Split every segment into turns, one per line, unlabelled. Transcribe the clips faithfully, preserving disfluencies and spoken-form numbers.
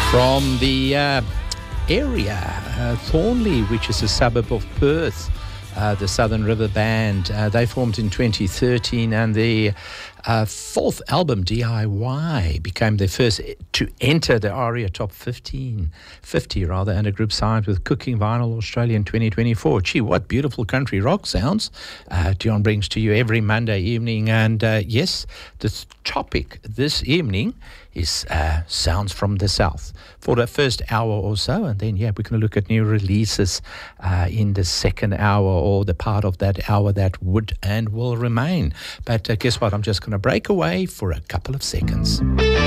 From the uh, area, uh, Thornley, which is a suburb of Perth, uh, the Southern River Band. Uh, they formed in twenty thirteen, and the uh, fourth album, D I Y, became their first to enter the ARIA Top fifteen, fifty rather, and a group signed with Cooking Vinyl Australia in twenty twenty-four. Gee, what beautiful country rock sounds uh, Dion brings to you every Monday evening. And uh, yes, the th- topic this evening is uh, Sounds from the South for the first hour or so, and then yeah we're going to look at new releases uh, in the second hour, or the part of that hour that would and will remain. But uh, guess what, I'm just going to break away for a couple of seconds.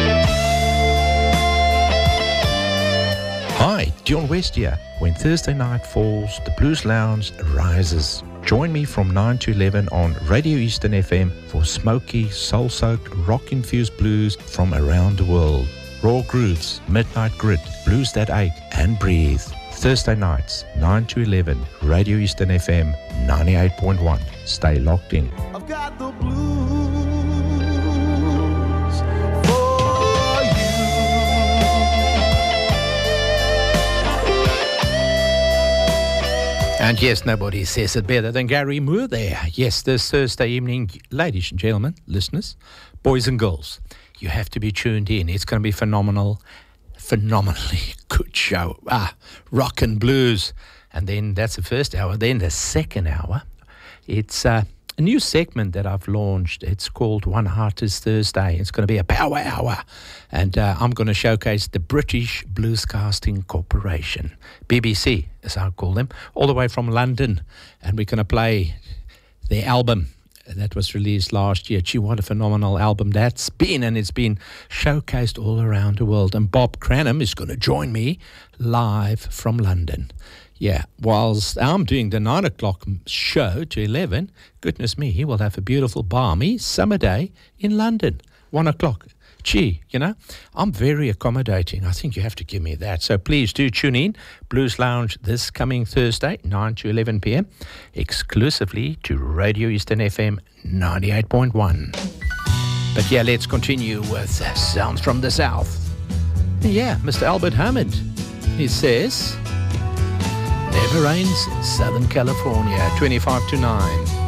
Hi, Dion West here. When Thursday night falls, the Blues Lounge rises. Join me from nine to eleven on Radio Eastern F M for smoky, soul-soaked, rock-infused blues from around the world. Raw grooves, midnight grit, blues that ache and breathe. Thursday nights, nine to eleven, Radio Eastern F M ninety-eight point one. Stay locked in.
I've got the blues for you.
And yes, nobody says it better than Gary Moore there. Yes, this Thursday evening, ladies and gentlemen, listeners, boys and girls, you have to be tuned in. It's going to be phenomenal, phenomenally good show. Ah, rock and blues. And then that's the first hour. Then the second hour, it's uh, a new segment that I've launched. It's called One Heart is Thursday. It's going to be a power hour. And uh, I'm going to showcase the British Bluescasting Corporation, B B C, as I call them, all the way from London. And we're going to play their album that was released last year. Gee, what a phenomenal album that's been, and it's been showcased all around the world. And Bob Cranham is going to join me live from London. Yeah, whilst I'm doing the nine o'clock show to eleven, goodness me, he will have a beautiful, balmy summer day in London, one o'clock. Gee, you know, I'm very accommodating. I think you have to give me that. So please do tune in. Blues Lounge this coming Thursday, nine to eleven p.m, exclusively to Radio Eastern F M ninety-eight point one. But yeah, let's continue with Sounds from the South. Yeah, Mister Albert Hammond, he says, never rains in Southern California, twenty-five to nine.